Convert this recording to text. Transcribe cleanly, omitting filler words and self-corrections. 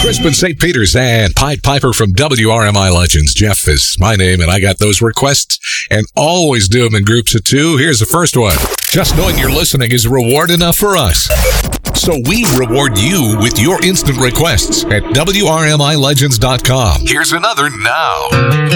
Crispin St. Peter's and Pied Piper from WRMI Legends. Jeff is my name, and I got those requests and always do them in groups of two. Here's the first one. Just knowing you're listening is reward enough for us. So we reward you with your instant requests at WRMILegends.com. Here's another now.